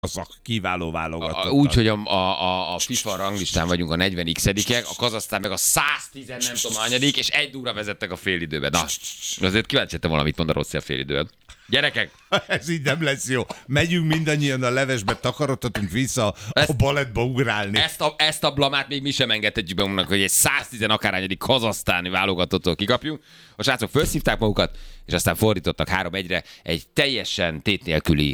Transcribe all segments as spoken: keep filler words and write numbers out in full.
Az a kiváló válogatottak. Úgy, hogy a, a, a FIFA ranglistán vagyunk a negyvenik-edikek, a Kazahsztán meg a száztíz nem tudom hanyadik, és egy óra vezettek a félidőben. Na, azért kíváncsi lettem valamit mond a Rossi a félidőben. Gyerekek! Ez így nem lesz jó. Megyünk mindannyian a levesbe, takarodhatunk vissza ezt, a balettba ugrálni. Ezt a, ezt a blamát még mi sem engedhetjük be magunknak, hogy egy száztíz akárhányadik kazahsztáni válogatottól kikapjunk. A srácok felszívták magukat, és aztán fordítottak három egyre egy teljesen tét nélküli,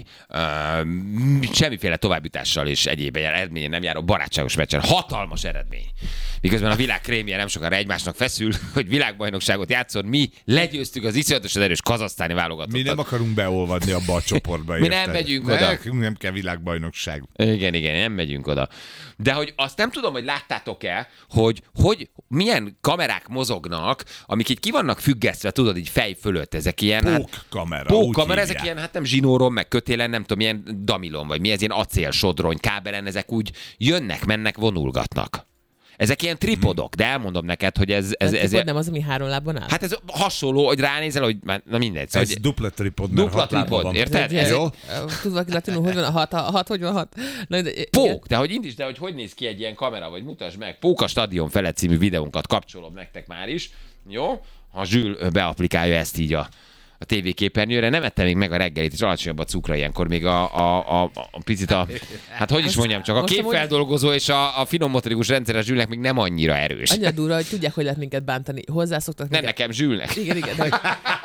uh, semmiféle továbbjutással és egyéb eredményen nem járó barátságos meccsen. Hatalmas eredmény. Miközben a világ krémje nem sokára egymásnak feszül, hogy világbajnokságot játszon, mi legyőztük az iszonyatosan erős kazahsztáni válogatottat. Mi nem akarunk beolvadni abba a csoportba. Mi nem megyünk oda. Nekünk nem kell világbajnokság. Igen, igen, nem megyünk oda. De hogy azt nem tudom, hogy láttátok-e, hogy, hogy milyen kamerák mozognak, amik így ki vannak függesztve, tudod, így fej fölött, ezek ilyen... Pókkamera. Hát, pókkamera, ezek ilyen, hát nem zsinóron, meg kötélen, nem tudom, ilyen damilon, vagy mi ez, ilyen acélsodrony, kábelen, ezek úgy jönnek, mennek, vonulgatnak. Ezek ilyen tripodok, de elmondom neked, hogy ez... ez, ez, ez nem az, ami három lábon áll? Hát ez hasonló, hogy ránézel, hogy na mindegy. Szóval, ez hogy dupla tripod, mert dupla hat lába tripod, van. érted? Ez, jó? Tudod valaki latinul, hogy van a hat, a hat, hogy van a hat? Na, de, Pók, de hogy indítsd, de hogy hogy néz ki egy ilyen kamera, vagy mutasd meg. Pók a Stadion felett című videónkat kapcsolom nektek már is. Jó? Ha Zsül beaplikálja ezt így a a tévéképernyőre, nem ettem még meg a reggelit, és alacsonyabb a cukra ilyenkor még a, a, a, a picit a, hát hogy is mondjam, csak a képfeldolgozó és a, a finom motorikus rendszer a Zsülnek még nem annyira erős. Annyira durva, hogy tudják, hogy lehet minket bántani. Hozzászoktak nem minket. nekem, Zsülnek. Igen, igen, de hogy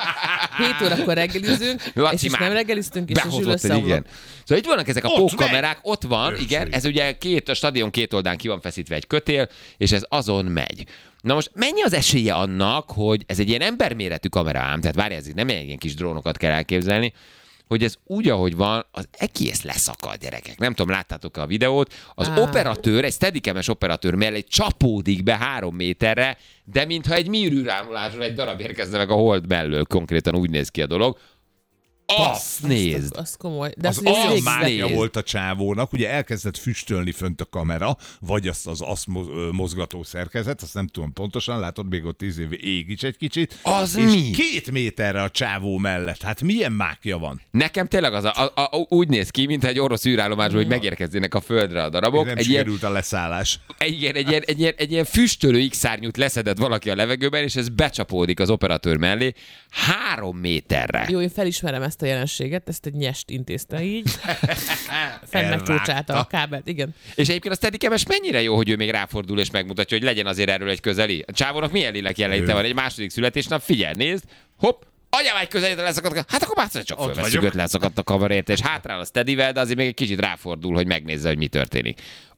hét órakor reggelizünk, és is nem reggeliztünk, és a Zsül összeomlott. Szóval itt vannak ezek a ott pókkamerák, ott van, Őség. igen, ez ugye két, a stadion két oldalán ki van feszítve egy kötél, és ez azon megy. Na most mennyi az esélye annak, hogy ez egy ilyen emberméretű kamera ám, tehát várj, ez nem ilyen kis drónokat kell elképzelni, hogy ez úgy, ahogy van, az egész leszakad, gyerekek. Nem tudom, láttátok-e a videót? Az Á. operatőr, egy steadicam-es operatőr mellé csapódik be három méterre, de mintha egy műrűrámuláson egy darab érkezne meg a hold mellől, konkrétan úgy néz ki a dolog. Azt nézd! Az komoly. De az az, az olyan mágia nézd. volt a csávónak, ugye elkezdett füstölni fönt a kamera, vagy azt az azt mozgató szerkezet, azt nem tudom pontosan, látod, még ott tíz év ég is egy kicsit. Az és mi? két méterre a csávó mellett. Hát milyen mágia van? Nekem tényleg az a, a, a, úgy néz ki, mintha egy orosz űrállomásból, hogy megérkeznének a földre a darabok. Nem egy ilyen, sikerült a leszállás. egy, ilyen, egy, ilyen, egy, ilyen, egy ilyen füstölő X-szárnyút leszedett valaki a levegőben, és ez becsapódik az operatőr mellé három méterre. Jó, én felismerem ezt a jelenséget, ezt egy nyest intézte így. Fenn megcsócsálta a kábelt, igen. És egyébként a Steadicam-es mennyire jó, hogy ő még ráfordul és megmutatja, hogy legyen azért erről egy közeli. A csávónak milyen lélek jelenléte van, egy második születésnap, figyelj, nézd, hopp, anyám egy közelítve leszakadt, hát akkor már csak fölveszünk, öt leszakadt a kamerát, és hátrál a Steadivel, de azért még egy kicsit ráfordul, hogy megnézze, hogy mi történik.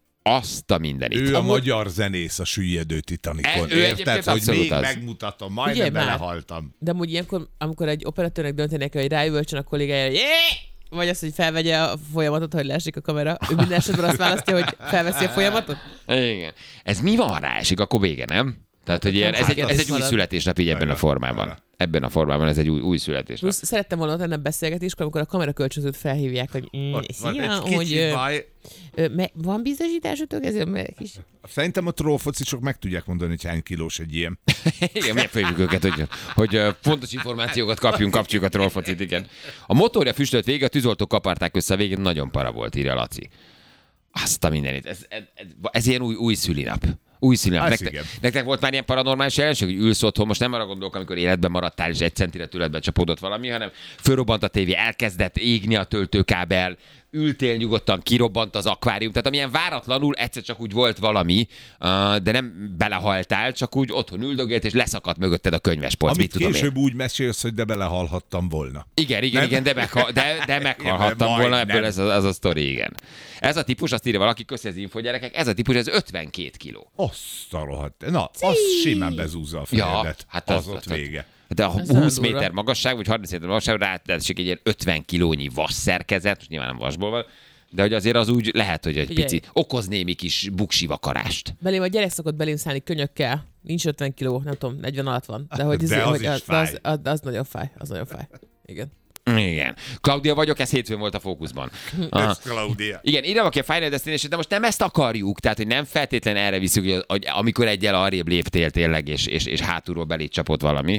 Azt a mindenit. Ő a Amúgy... magyar zenész a süllyedő Titanicon. E, ő érted, hogy még az. megmutatom, majdnem belehaltam. De amúgy ilyenkor, amikor egy operatőrnek döntenek, hogy rájövölcsön a kollégája, hogy vagy az, hogy felvegye a folyamatot, hogy leesik a kamera. Ő minden esetben azt választja, hogy felveszi a folyamatot? Igen. Ez mi van, ráesik, akkor vége, nem? Tehát, hogy ilyen, ez, egy, ez egy új születésnap így ebben a formában. Ebben a formában ez egy új, új születésnap. Plusz szerettem volna lenne beszélgetéskor, amikor a kamerakölcsönzőt felhívják, hogy mm, szia, hogy baj. ö, me, van biztosításotok ezért? Kis... Szerintem a trollfocisok meg tudják mondani, hogy hány kilós egy ilyen. Igen, megfejjük őket, hogy, hogy fontos információkat kapjunk, kapcsoljuk a trollfocit, igen. A motorja füstölt végig, a tűzoltók kaparták össze a végén, nagyon para volt, írja Laci. Azt a mindenit. Ez, ez, ez, ez ilyen új, új szülinap. Új színen. Nektek, nektek volt már ilyen paranormális jelenség, hogy ülsz otthon, most nem arra gondolok, amikor életben maradtál, és egy centire tőledbe csapódott valami, hanem fölrobbant a tévé, elkezdett égni a töltőkábel, ültél nyugodtan, kirobbant az akvárium, tehát amilyen váratlanul egyszer csak úgy volt valami, de nem belehaltál, csak úgy otthon üldögélt, és leszakadt mögötted a könyvespolc. Amit mit később én? úgy mesélsz, hogy de belehalhattam volna. Igen, igen, nem? igen, de, megha- de, de meghalhattam igen, volna, ebből ez a, az a sztori, igen. Ez a típus, azt írja valaki, köszi az info, gyerekek, ez a típus, ez ötvenkét kiló. Azt a rohadt. Na, az simán bezúzza a fejedet. Ja, hát az, az ott az, vége. De a húsz méter magasság, vagy harminc méter magasság, rátessék egy ilyen ötven kilónyi vas szerkezet, most nyilván nem vasból van, de hogy azért az úgy lehet, hogy egy Figyelj. pici, okoz némi kis buksivakarást. Belém a gyerek szokott belém szállni könyökkel, nincs ötven kiló, nem tudom, negyven alatt van. De, hogy de az, az, hogy is az, fáj. az, az, az nagyon fáj, az nagyon fáj. Igen. Igen. Klaudia vagyok, ez hétfőn volt a fókuszban. Ez Klaudia. Igen, ide aki a Final Destination, de most nem ezt akarjuk, tehát hogy nem feltétlen erre viszük, hogy, hogy amikor egyel arrébb léptél tényleg, és, és, és hátulról belé csapott valami,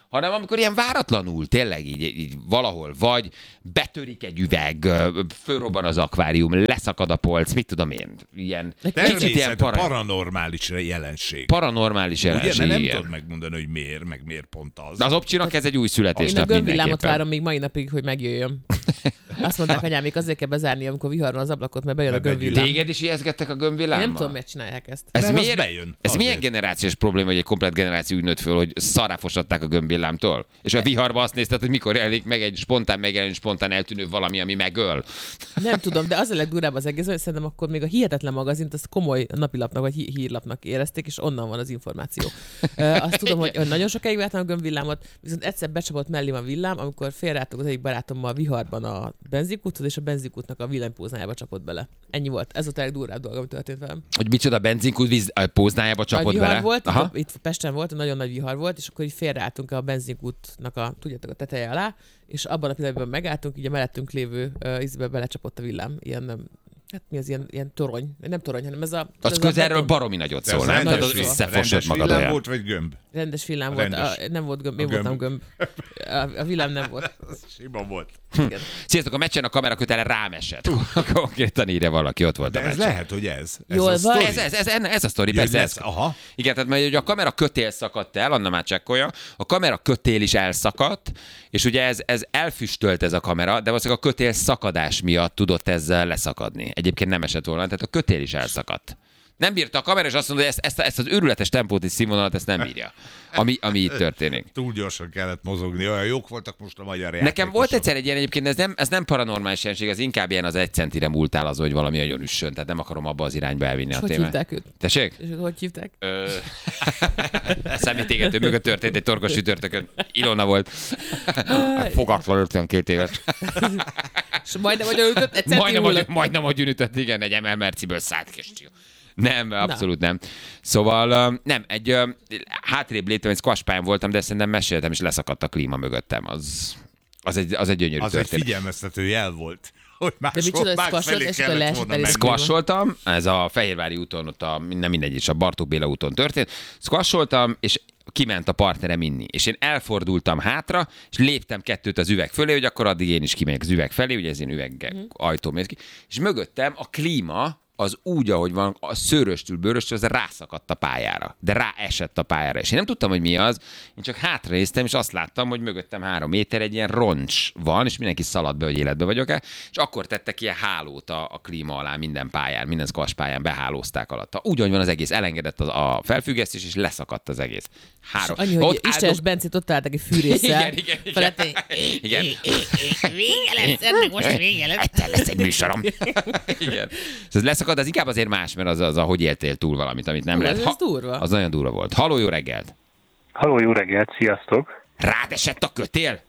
hanem amikor ilyen váratlanul, tényleg így, így valahol, vagy betörik egy üveg, fölrobban az akvárium, leszakad a polc, mit tudom én, ilyen kicsit ilyen para... paranormális jelenség. Paranormális jelenség. Ugye, mert nem igen. tudod megmondani, hogy miért, meg miért pont az. De az Opcsinak ez egy új Én a születésnap gömbvillámot mindenképpen. várom még mai napig, hogy megjöjjön. Azt mondták anyám, még azért kell bezárni, amikor vihar van az ablakot, mert bejön a gömbvillám. Téged is ijeszgettek a Én gömbvillámmal? nem tudom, miért csinálják ezt. Ez, Mert az miért, bejön, ez milyen azért. generációs probléma, hogy egy komplet generáció úgy nőtt föl, hogy szarráfosatták a gömbvillámtól? És a viharba azt nézted, hogy mikor jelenik meg egy spontán megjelenő, spontán eltűnő valami, ami megöl. Nem tudom, de az a legdurább az egész, hogy szerintem akkor még a Hihetetlen magazint azt komoly napilapnak vagy hí- hírlapnak érezték, és onnan van az információ. Ö, azt tudom, hogy, hogy nagyon sokáig vártam a gömbvillámot, viszont egyszer becsapott mellém a villám, amikor félreálltok az egyik barátommal viharban a benzinkúthoz, és a benzinkútnak a villanypóznájába csapott bele. Ennyi volt. Ez volt a legdurább dolog, ami történt velem. Hogy micsoda benzinkút víz a póznájába csapott Nagy vihar bele? volt, Aha. itt, itt Pesten volt, nagyon nagy vihar volt, és akkor így félreálltunk a benzinkútnak a, tudjátok, a teteje alá, és abban a pillanatban megálltunk, így a mellettünk lévő uh, ízbe belecsapott a villám. Ilyen, nem, hát mi az ilyen, ilyen torony? Nem torony, hanem ez a... Az ez közelről a baromi nagyot De szól, az nem? Tehát rendes az villám- összefosod rendes magad villám olyan. volt, vagy gömb? rendes villám Rendes. volt. A, nem volt gömb, én A gömb. voltam gömb. A, a villám nem volt. Az sima volt. Igen. Sziasztok, a meccsen a kamerakötele rám esett. Konkrétan írja valaki, ott volt De a ez meccsen. lehet, hogy ez. ez Jól a van. sztori. Ez, ez, ez, ez a sztori, Ja, persze. lesz, Ez, aha. igen, tehát mert ugye a kamera kötél szakadt el, Anna már csekkolja, a kamera kötél is elszakadt, és ugye ez, ez elfüstölt ez a kamera, de valószínűleg a kötél szakadás miatt tudott ezzel leszakadni. Egyébként nem esett volna, tehát a kötél is elszakadt. Nem bírta a kamera, és azt mondta, hogy ezt, ezt, ezt az őrületes tempót és színvonalat, ezt nem bírja, ami, ami itt történik. Túl gyorsan kellett mozogni, olyan jók voltak most a magyar játékosok. Nekem volt egyszer egy ilyen, egyébként ez nem, ez nem paranormális jelenség, ez inkább ilyen az egy centire múltál az, hogy valami nagyon üssön, tehát nem akarom abba az irányba elvinni És a hogy témát. hívták őt? Tessék? És hogy hívták? Ö... Szemétégető mögött történt egy torkos sütörtökön. Ilona volt. Fogatlan ötvenkét éves. És majdnem, hogy ütött, egyszer Majdnem, hogy, kihullott. majdnem, hogy ütött, igen, egy em el Merciből szállt ki. Nem, abszolút nem. Szóval um, nem, egy um, hátrébb léptem, egy squash pályán voltam, de szerintem meséltem, és leszakadt a klíma mögöttem. Az, az, egy, az egy gyönyörű Az egy történet. figyelmeztető jel volt, hogy más, De micsoda, más squash volt, felé és akkor kellett leesett volna el, és menni. Squasholtam, ez a Fehérvári úton, ott a, nem mindegy is, a Bartók Béla úton történt. Squasholtam, és kiment a partnerem inni. És én elfordultam hátra, és léptem kettőt az üveg fölé, hogy akkor addig én is kimegyek az üveg felé, ugye ez én üveg mm. ajtó mész ki. És mögöttem a klíma, az úgy, ahogy van, a szőröstül, bőröstül, az rászakadt a pályára. De rá esett a pályára. És én nem tudtam, hogy mi az. Én csak hátra néztem, és azt láttam, hogy mögöttem három méter egy ilyen roncs van, és mindenki szalad be, hogy életbe vagyok-e. És akkor tettek ilyen hálót a, a klíma alá minden pályán, minden squash pályán behálózták alatta. Úgy, ahogy van az egész, elengedett az, a felfüggesztés, és leszakadt az egész. Három. Annyi, hogy Ott Istenes áldog- Bencét ott találtak egy fűrésszel. Igen, igen, igen. Felette, Igen. vége lesz, ennek most vége lesz. Egyszer lesz egy műsorom. Igen. Ez leszakad, az inkább azért más, mert az, az a, hogy éltél túl valamit, amit nem Hú, lehet. ez- ez durva. Az nagyon durva volt. Haló, jó reggelt! Halló, jó reggelt, sziasztok! Rád esett a kötél?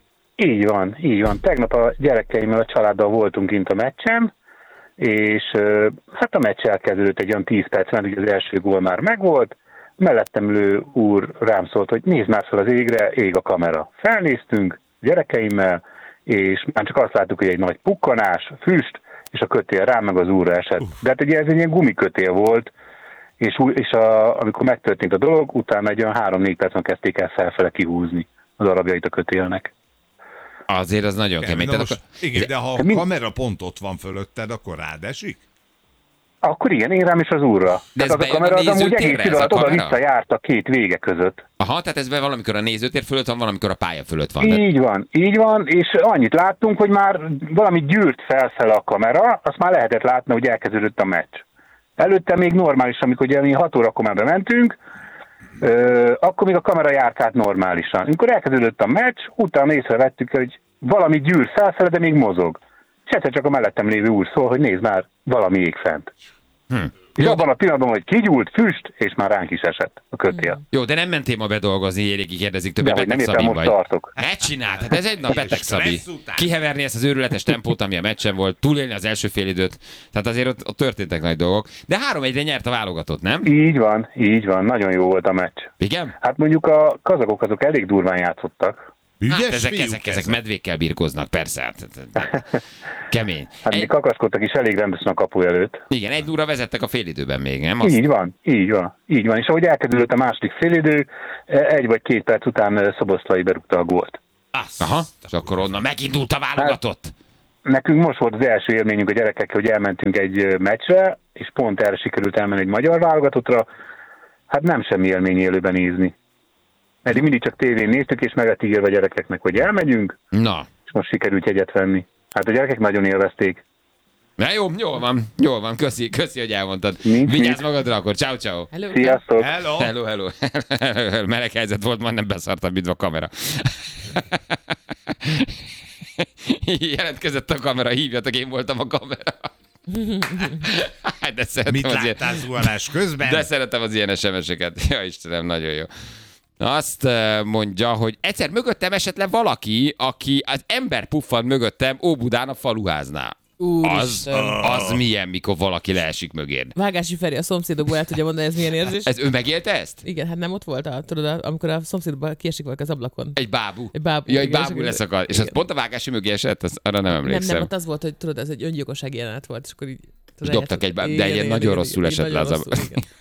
Így van, így van. Tegnap a gyerekeimmel, a családdal voltunk kint a meccsen, és ö, hát a meccs elkezdődött egy olyan tíz perc, mert ugye az első gól már megvolt. Mellettem ülő úr rám szólt, hogy nézd már fel az égre, ég a kamera. Felnéztünk gyerekeimmel, és már csak azt láttuk, hogy egy nagy pukkanás, füst, és a kötél rám meg az úrra esett. De hát ugye ez egy ilyen gumikötél volt, és, új- és a, amikor megtörtént a dolog, utána egy olyan három-négy percen kezdték el felfele kihúzni az darabjait a kötélnek. Azért az nagyon kemény. Na Tehát most, akkor... igen, de ha a mi- kamera pont ott van fölötted, akkor rád esik? Akkor igen, én rám is az úrra. De ez Tehát az a bejön a kamera az amúgy nézőtérre, egész ez a pillanat kamera? oda-vissza járt a két vége között. Aha, tehát ez be valamikor a nézőtér fölött van, valamikor a pálya fölött van. De... Így van, így van, és annyit láttunk, hogy már valami gyűrt felfele a kamera, azt már lehetett látni, hogy elkezdődött a meccs. Előtte még normális, amikor ugye mi hat órakor már bementünk, ö, akkor még a kamera járt át normálisan. Amikor elkezdődött a meccs, utána észrevettük, hogy valami gyűr felfele, de még mozog. És egyszer csak a mellettem lévő úr szól, hogy nézd már, valami ég fent. Hm. És abban a pillanatban, hogy kigyúlt, füst, és már ránk is esett a kötél. Jó, de nem mentél ma bedolgozni, Ériki kérdezik, De többé hogy nem beteg értem, Szabi most vagy. tartok. Ne csináld, hát ez egy nap beteg Szabi. Stressz után. Kiheverni ezt az őrületes tempót, ami a meccsen volt, túlélni az első fél időt. Tehát azért ott, ott történtek nagy dolgok. De három egyre nyert a válogatott, nem? Így van, így van, nagyon jó volt a meccs. Igen? Hát mondjuk a kazakok azok elég durván játszottak. Ügyes Hát ezek, fiúk ezek, ezek medvékkel birkoznak, persze. Hát, kemény. Hát Egy, még kakaszkodtak is elég rendesen a kapu előtt. igen, egy nulla vezettek a félidőben még, nem? Azt... Így van, így van, így van. És ahogy elkezdődött a második félidő, egy vagy két perc után Szoboszlai berúgta a gólt. Azt. Aha, és akkor onnan megindult a válogatott. Nekünk most volt az első élményünk a gyerekekkel, hogy elmentünk egy meccsre, és pont erre sikerült elmenni egy magyar válogatottra. Hát nem semmi élmény élőben nézni. Eddig mindig csak tévén néztük, és meg lett ígérve a gyerekeknek, hogy elmegyünk, Na. és most sikerült jegyet venni. Hát a gyerekek nagyon élvezték. Na jó, jól van, jól van, köszi, köszi, hogy elmondtad. Nincs Vigyázz mit. magadra akkor, ciao ciao. Hello. Sziasztok! Hello. Hello, hello. Meleg helyzet volt, majdnem beszartam, mint a kamera. Jelentkezett a kamera, hívjatok, én voltam a kamera. De szeretem Mit az ilyen, láttál zuhanás közben? de szeretem az ilyen es em es-eket. Ja, Istenem, nagyon jó. Azt mondja, hogy egyszer mögöttem esett le valaki, aki az ember puffant mögöttem Óbudán a faluháznál. Az, Úristen. az milyen, mikor valaki leesik mögéd. Vágási Feri a szomszédokból el tudja mondani, ez milyen érzés? Ez ő megélte ezt? Igen, hát nem ott volt, a, tudod, amikor a szomszédból kiesik valaki az ablakon. Egy bábú. Egy bábú, Ja, egy igen, bábú és leszakad. És igen. az pont a vágási mögé esett, az, arra nem Nem, emlékszem. nem, ott az volt, hogy tudod, ez egy öngyilkossági jelenet volt, és akkor így... És dobtak egy bá- de ilyen nagyon rosszul esett le az ab-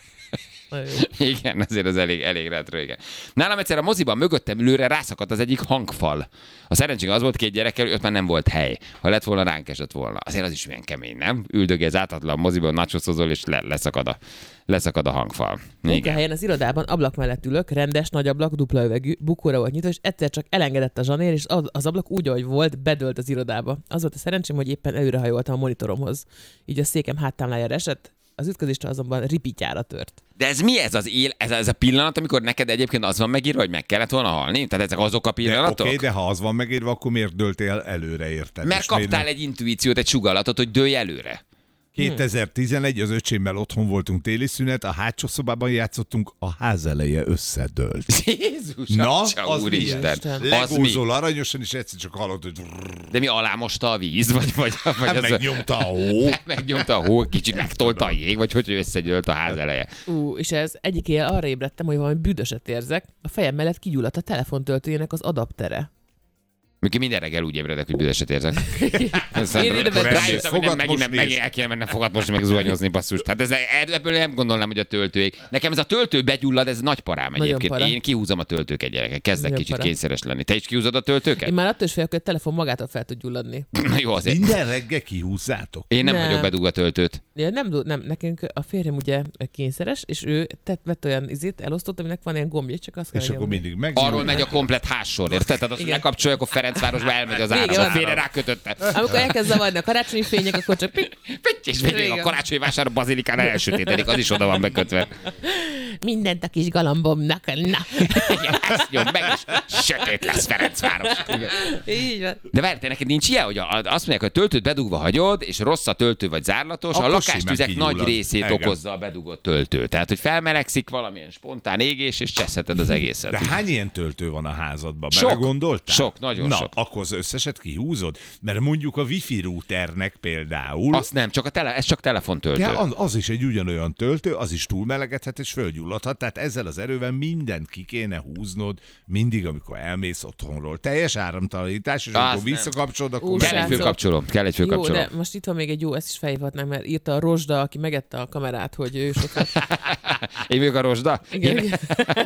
Igen, azért az elég, elég retro, igen. Nálam egyszer a moziban mögöttem ülőre rászakadt az egyik hangfal. A szerencség az volt, két gyerekkel, ott már nem volt hely. Ha lett volna, ránk esett volna. Azért az is milyen kemény, nem? Üldögél átadlan moziban, nachoszozol, és le, leszakad, a, leszakad a hangfal. Igen. helyen az irodában ablak mellett ülök, rendes, nagy ablak, dupla üvegű, bukóra volt nyitva, és egyszer csak elengedett a zsanér, és az, az ablak úgy, ahogy volt, bedőlt az irodába. Az volt a szerencsém, hogy éppen előrehajoltam a monitoromhoz. Így a székem háttámlájára esett, az ütközést azonban ripityára tört. De ez mi ez az él, ez, ez a pillanat, amikor neked egyébként az van megírva, hogy meg kellett volna halni? Tehát ezek azok a Oké, pillanatok? okay, de ha az van megírva, akkor miért döltél előre, érted? Mert És kaptál miért egy intuíciót, egy sugallatot, hogy dőlj előre. kétezer-tizenegy, az öcsémmel otthon voltunk téli szünet, a hátsó szobában játszottunk, a ház eleje összedőlt. Jézus, Na, atya, az úristen. milyen? Az mi? Legózol aranyosan, és egyszer csak hallod, hogy De mi alámosta a víz? Vagy, vagy, vagy hát az megnyomta a hó. megnyomta a hó, kicsit megtolta a jég, vagy hogy összegyölt a ház eleje. Ú, és ez egyik éjjel arra ébredtem, hogy valami büdöset érzek. A fejem mellett kigyulladt a telefontöltőjének az adaptere. Mikor minden reggel úgy ébredek, hogy büdöset érzek. Én ide akkor mentem. elmész Rájöttem, hogy nem, fogat megint, nem, mosni, megint el kéne mennem fogat mosni, meg zuhanyozni, basszus. Tehát ez, ebből nem gondolnám, hogy a töltőig. Nekem ez a töltő begyullad, ez nagy parám Nagyon egyébként. para. Én kihúzom a töltőket, gyerekek. Kezdek Nagyon kicsit para. kényszeres lenni. Te is kihúzod a töltőket? Én már attól is félek, hogy a telefon magától fel tud gyulladni. Na jó, azért. Minden reggel kihúzzátok. Én nem, Nem. vagyok bedugva töltőt. Ja, nem, du- nem, nekünk a férjem ugye kényszeres, és ő tett, vett olyan izét, elosztott, aminek van ilyen gombja, csak azt kell És akkor nyomni. mindig meg. Arról megy a komplet házsor, érted? Tehát azt Igen. lekapcsolja, akkor Ferencvárosba elmegy az Vége áram, van. félre rákötötte. Amikor elkezd zavarni a karácsonyi fények, akkor csak pik, Pitty, és végig a Igen. karácsonyi vásár a bazilikán elsötétedik, az is oda van bekötve. mindent a kis galambomnak, na. Igen, ezt nyom meg, és sötét lesz Ferencváros. Így van. De várj, te neked nincs ilyen, hogy a- azt mondják, hogy a töltőt bedugva hagyod, és rossz a töltő vagy zárlatos, Akkor a simán lakástüzek kigyullad. nagy részét Igen. okozza a bedugott töltő. Tehát, hogy felmelegszik valamilyen spontán égés, és cseszheted az egészet. De hány ilyen töltő van a házadban? Sok. Belegondoltál? Sok, nagyon Na, sok. akkor az összeset kihúzod? Mert mondjuk a wifi routernek például... Azt nem, csak a tele, ez csak telefontöltő. Ja, az- az is egy ugyanolyan töltő, az is túlmelegedhet és fölgyulladhat, tehát ezzel az erővel mindent ki kéne húznod mindig, amikor elmész otthonról. Teljes áramtalanítás, és Az amikor nem. visszakapcsolod, akkor... Ú, Kell egy srácok. főkapcsoló, kell egy Jó, főkapcsoló. de most itt van még egy jó, ezt is felhívhatnánk, mert írta a Rozsda, aki megette a kamerát, hogy ő sokat... Én vagyok a rozsda? Igen, igen.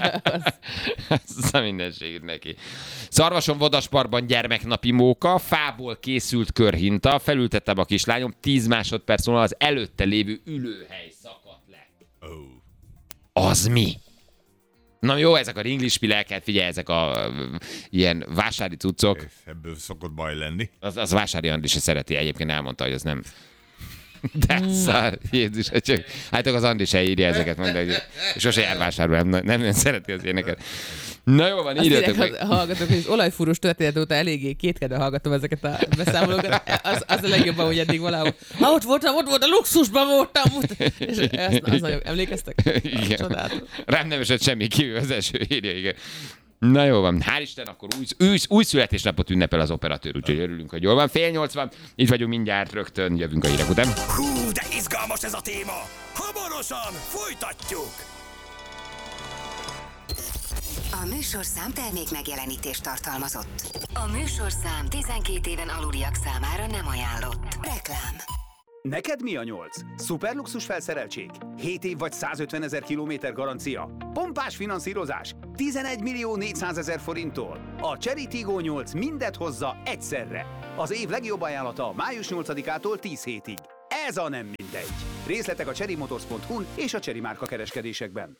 Ez a mindenségét neki. Szarvason vadasparkban gyermeknapi móka, fából készült körhinta, felültettem a kislányom, tíz másodperc múlva az előtte lévő ülőhely szakadt le. Oh. Az mi? Na jó, ezek a ringlispilelket, figyelj, ezek a ö, ilyen vásári cuccok. Ebből szokott baj lenni. Az, az vásári Andi se szereti, egyébként elmondta, hogy az nem... De szar, Jézus, csak, hát az Andi se írja ezeket, mondja, hogy sose jár vásárba, nem, nem, nem szereti az ilyeneket. Na jó van, Azt írjatok írják meg. a hallgatók, hogy az olajfúrós történet óta eléggé kétkedve hallgatom ezeket a beszámolókat. Az, az a legjobban, hogy eddig valahol. Ha ott voltam, ott volt, a luxusban voltam. Ott. És ezt, az nagyon, emlékeztek? Igen. Csodálatos. Rám nem esett semmi kívül, az első írja, igen. Na jó van, hál' Isten, akkor új, új, új születésnapot ünnepel az operatőr, úgyhogy örülünk, hogy jól van. Fél nyolc van, itt vagyunk mindjárt, rögtön jövünk a hírek után. Hú, de izgalmas ez a téma! Hamarosan folytatjuk! A műsorszám termék megjelenítést tartalmazott. A műsorszám tizenkét éven aluliak számára nem ajánlott. Reklám. Neked mi a nyolc? Szuperluxus felszereltség? hét év vagy százötvenezer kilométer garancia? Pompás finanszírozás? tizenegy millió négyszázezer forinttól? A Chery Tiggo nyolc mindet hozza egyszerre. Az év legjobb ajánlata május nyolcadikától tíz hétig. Ez a nem mindegy. Részletek a chery motors pont hu-n és a Chery márka kereskedésekben.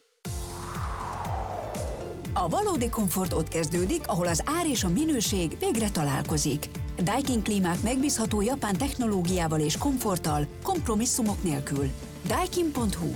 A valódi komfort ott kezdődik, ahol az ár és a minőség végre találkozik. Daikin klímák megbízható japán technológiával és komforttal, kompromisszumok nélkül. Daikin pont hu.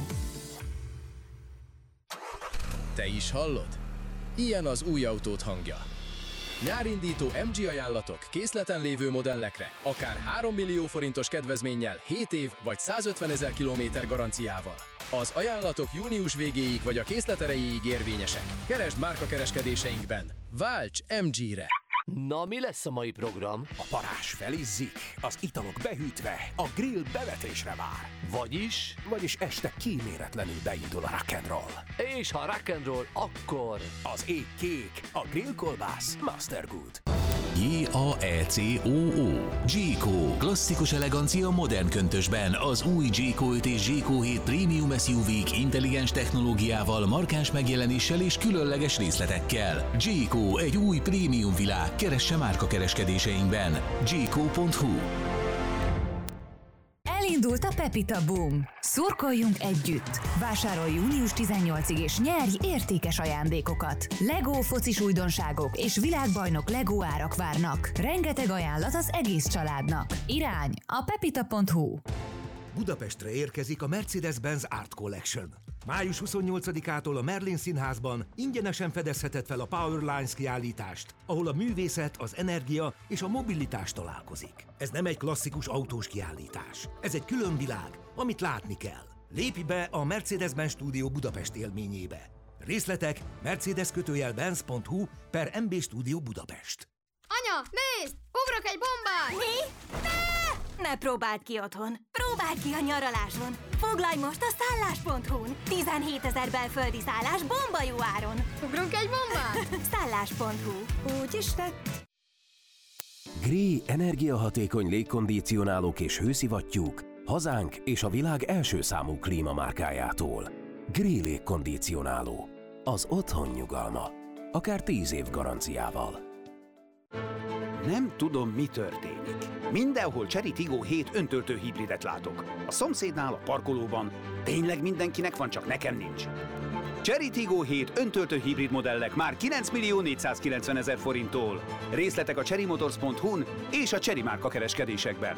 Te is hallod? Ilyen az új autód hangja. Nyárindító em gé ajánlatok készleten lévő modellekre, akár három millió forintos kedvezménnyel, hét év vagy százötvenezer kilométer garanciával. Az ajánlatok június végéig vagy a készlet erejéig érvényesek. Keresd márkakereskedéseinkben. Válts em gére! Na, mi lesz a mai program? A parázs felizzik, az italok behűtve, a grill bevetésre vár. Vagyis? Vagyis este kíméletlenül beindul a rock'n'roll. És ha rock'n'roll, akkor... Az ég kék, a grillkolbász Mastergood. J A E C O O Jayco. Klasszikus elegancia modern köntösben az új Jayco öt és Jayco hét Premium es u vé-k intelligens technológiával, markáns megjelenéssel és különleges részletekkel. Jayco, egy új prémium világ. Keresse márkakereskedéseinkben. Jayco pont hu. Elindult a Pepita Boom. Szurkoljunk együtt! Vásárolj június tizennyolcadikáig és nyerj értékes ajándékokat. Lego focis újdonságok és világbajnok Lego árak várnak. Rengeteg ajánlat az egész családnak. Irány a pepita pont hu. Budapestre érkezik a Mercedes-Benz Art Collection. május huszonnyolcadikától a Merlin Színházban ingyenesen fedezheted fel a Powerlines kiállítást, ahol a művészet, az energia és a mobilitás találkozik. Ez nem egy klasszikus autós kiállítás. Ez egy külön világ, amit látni kell. Lépj be a Mercedes-Benz Stúdió Budapest élményébe. Részletek mercedes kötőjel benz pont hu per em bé Stúdió Budapest. Anya, nézd! Ugrok egy bombát! Mi? Ne! Ne próbáld ki otthon! Próbáld ki a nyaraláson! Foglalj most a szállás pont hu-n! tizenhétezer belföldi szállás bomba jó áron! Ugrunk egy bombát? szállás pont hu. Úgy is tett. Gree energiahatékony légkondicionálók és hőszivattyúk hazánk és a világ első számú klímamárkájától. Gree légkondicionáló. Az otthon nyugalma. Akár tíz év garanciával. Nem tudom, mi történik. Mindenhol Chery Tiggo hét öntöltő hibridet látok. A szomszédnál, a parkolóban. Tényleg mindenkinek van, csak nekem nincs. Chery Tiggo hét öntöltő hibrid modellek már kilenc millió négyszázkilencven ezer forinttól. Részletek a chery motors pont hu-n és a Chery márka kereskedésekben.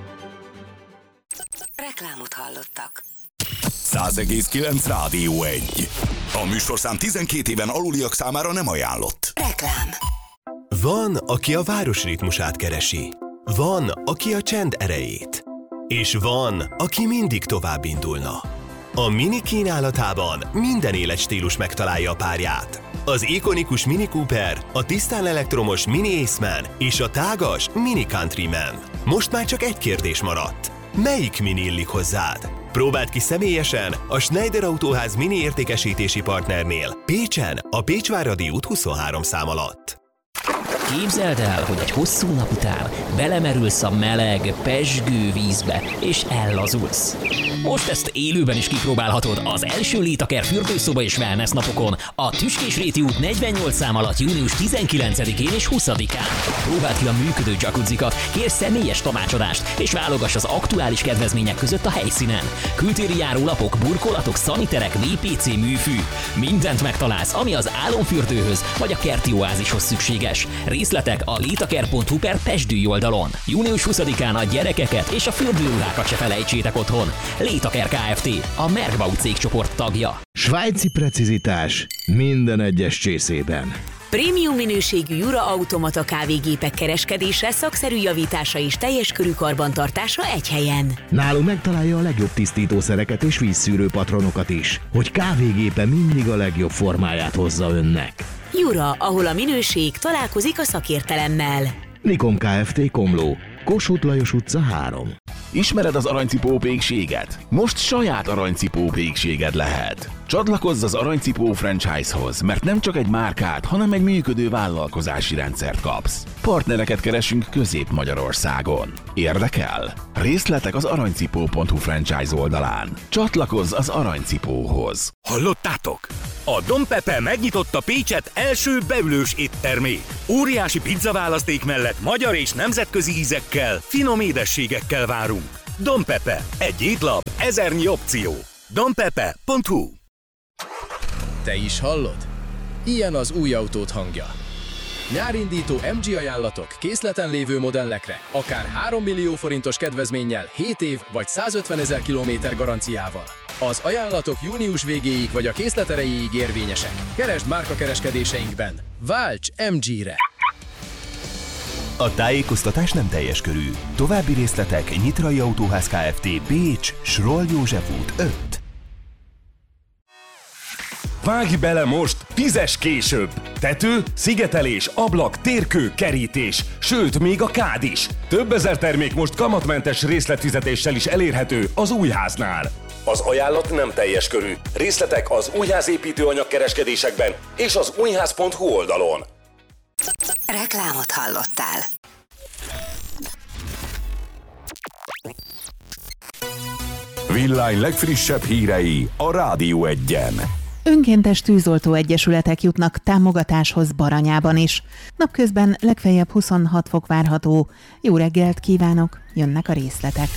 Reklámot hallottak. száz egész kilenc Rádió egy. A műsorszám tizenkét éven aluliak számára nem ajánlott. Reklám. Van, aki a város ritmusát keresi. Van, aki a csend erejét. És van, aki mindig tovább indulna. A Mini kínálatában minden életstílus megtalálja a párját. Az ikonikus Mini Cooper, a tisztán elektromos Mini Aceman és a tágas Mini Countryman. Most már csak egy kérdés maradt. Melyik Mini illik hozzád? Próbáld ki személyesen a Schneider Autóház Mini értékesítési partnernél, Pécsen, a Pécsváradi út huszonhárom szám alatt. Képzeld el, hogy egy hosszú nap után belemerülsz a meleg, pezsgő vízbe, és ellazulsz. Most ezt élőben is kipróbálhatod az első Létaker fürdőszoba és wellness napokon, a Tüskés Réti út negyvennyolc szám alatt június tizenkilencedikén és huszadikán. Próbáld ki a működő jacuzzikat, kérj személyes tanácsadást, és válogass az aktuális kedvezmények között a helyszínen. Kültéri járólapok, burkolatok, szaniterek, vé pé cé műfű. Mindent megtalálsz, ami az álomfürdőhöz vagy a kerti oázishoz szükséges. Részletek a létaker pont hu per pezsdű oldalon. június huszadikán a gyerekeket és a fürdőruhákat se felejtsétek otthon. Létaker Kft. A Merkbau cégcsoport tagja. Svájci precizitás minden egyes csészében. Prémium minőségű Jura automata kávégépek kereskedése, szakszerű javítása és teljes körű karbantartása egy helyen. Nálunk megtalálja a legjobb tisztítószereket és vízszűrő patronokat is, hogy kávégépe mindig a legjobb formáját hozza önnek. Jura, ahol a minőség találkozik a szakértelemmel. Nikom Kft. Komló. Kossuth Lajos utca három. Ismered az aranycipó pékséget? Most saját aranycipó pékséged lehet. Csatlakozz az Aranycipó franchise-hoz, mert nem csak egy márkát, hanem egy működő vállalkozási rendszert kapsz. Partnereket keresünk Közép-Magyarországon. Érdekel? Részletek az aranycipó pont hu franchise oldalán. Csatlakozz az Aranycipóhoz. Hallottátok? A Don Pepe megnyitotta Pécset első beülős éttermét. Óriási pizzaválaszték mellett magyar és nemzetközi ízekkel, finom édességekkel várunk. Don Pepe, egy étlap, ezernyi opció. don pepe pont hu. Te is hallod? Ilyen az új autód hangja. Nyárindító em gé ajánlatok készleten lévő modellekre, akár három millió forintos kedvezménnyel, hét év vagy százötvenezer kilométer garanciával. Az ajánlatok június végéig vagy a készlet erejéig érvényesek. Keresd márkakereskedéseinkben. Válts em gére! A tájékoztatás nem teljes körű. További részletek Nyitrai Autóház Kft. Pécs, Schroll József út öt. Vágj bele most, fizes később! Tető, szigetelés, ablak, térkő, kerítés, sőt, még a kád is. Több ezer termék most kamatmentes részletfizetéssel is elérhető az Újháznál. Az ajánlat nem teljes körű. Részletek az Újház építőanyag kereskedésekben és az újház pont hu oldalon. Reklámot hallottál. Villány legfrissebb hírei a Rádió Egyen. Önkéntes tűzoltó egyesületek jutnak támogatáshoz Baranyában is. Napközben legfeljebb huszonhat fok várható. Jó reggelt kívánok, jönnek a részletek.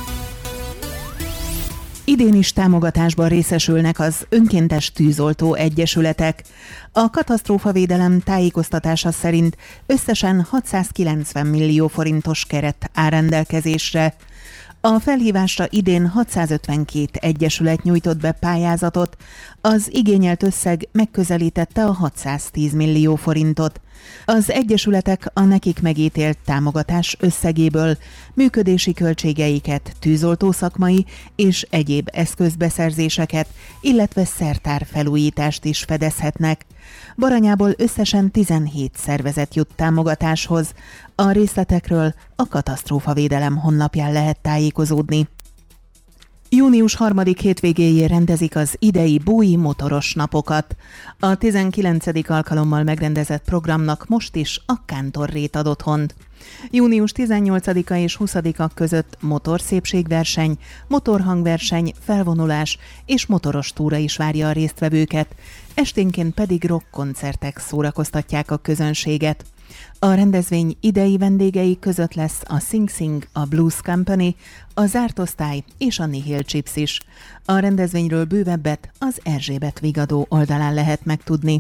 Idén is támogatásban részesülnek az önkéntes tűzoltó egyesületek. A katasztrófavédelem tájékoztatása szerint összesen hatszázkilencven millió forintos keret áll rendelkezésre. A felhívásra idén hatszázötvenkét egyesület nyújtott be pályázatot, az igényelt összeg megközelítette a hatszáztíz millió forintot. Az egyesületek a nekik megítélt támogatás összegéből működési költségeiket, tűzoltószakmai és egyéb eszközbeszerzéseket, illetve szertárfelújítást is fedezhetnek. Baranyából összesen tizenhét szervezet jut támogatáshoz. A részletekről a katasztrófavédelem honlapján lehet tájékozódni. Június harmadik hétvégéjén rendezik az idei Búi motoros napokat. A tizenkilencedik alkalommal megrendezett programnak most is a Kántorrét ad otthont. Június tizennyolcadika és huszadika között motorszépségverseny, motorhangverseny, felvonulás és motoros túra is várja a résztvevőket, esténként pedig rockkoncertek szórakoztatják a közönséget. A rendezvény idei vendégei között lesz a Sing Sing, a Blues Company, a Zárt Osztály és a Nihil Chips is. A rendezvényről bővebbet az Erzsébet Vigadó oldalán lehet megtudni.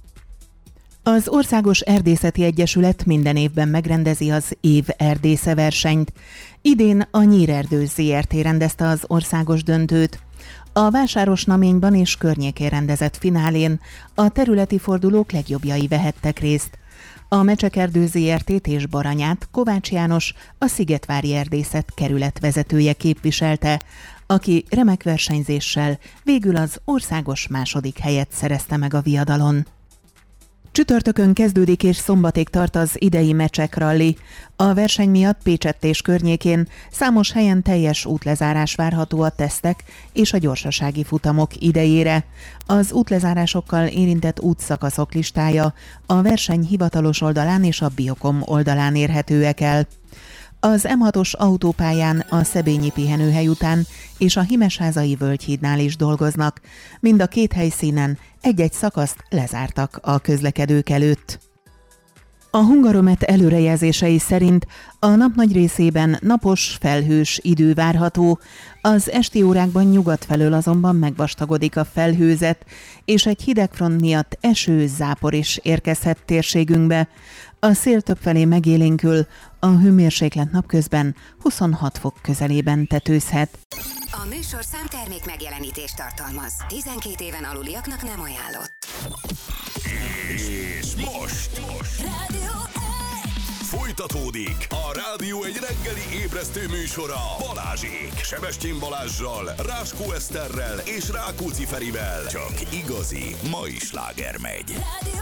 Az Országos Erdészeti Egyesület minden évben megrendezi az Év erdésze versenyt. Idén a Nyírerdő zé er té rendezte az országos döntőt. A Vásárosnaményban és környékén rendezett finálén a területi fordulók legjobbjai vehettek részt. A Mecsekerdő zé er té-t és Baranyát Kovács János, a Szigetvári Erdészet kerületvezetője képviselte, aki remek versenyzéssel végül az országos második helyet szerezte meg a viadalon. Csütörtökön kezdődik és szombatig tart az idei Mecsek ralli. A verseny miatt Pécsett és környékén számos helyen teljes útlezárás várható a tesztek és a gyorsasági futamok idejére. Az útlezárásokkal érintett útszakaszok listája a verseny hivatalos oldalán és a Biokom oldalán érhetőek el. Az em hatos autópályán a Szebényi pihenőhely után és a Himesházai Völgyhídnál is dolgoznak. Mind a két helyszínen egy-egy szakaszt lezártak a közlekedők előtt. A Hungaromet előrejelzései szerint a nap nagy részében napos, felhős idő várható, az esti órákban nyugat felől azonban megvastagodik a felhőzet, és egy hidegfront miatt eső, zápor is érkezhet térségünkbe. A szél többfelé megélénkül, a hőmérséklet napközben huszonhat fok közelében tetőzhet. A műsorszám termék megjelenítést tartalmaz. tizenkét éven aluliaknak nem ajánlott. És most, most. Folytatódik a Rádió egy reggeli ébresztő műsora Balázsék, Sebestyén Balázssal, Ráskó Eszterrel és Rákóczi Ferivel. Csak igazi mai sláger megy.